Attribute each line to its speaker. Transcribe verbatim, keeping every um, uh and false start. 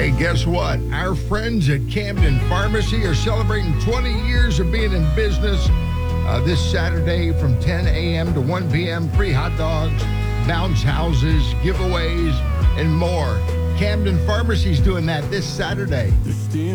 Speaker 1: Hey, guess what? Our friends at Camden Pharmacy are celebrating twenty years of being in business uh, this Saturday from ten a.m. to one p.m. Free hot dogs, bounce houses, giveaways, and more. Camden Pharmacy's doing that this Saturday.